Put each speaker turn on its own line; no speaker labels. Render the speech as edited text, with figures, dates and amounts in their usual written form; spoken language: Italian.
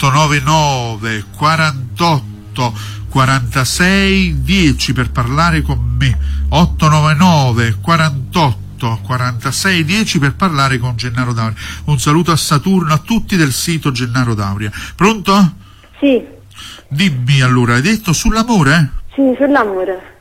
899 48 46 10 per parlare con me. 899 48 46 10 per parlare con Gennaro Dauria. Un saluto a Saturno, a tutti del sito Gennaro Dauria. Pronto?
Sì.
Dimmi allora, hai detto sull'amore?
Sì, sull'amore.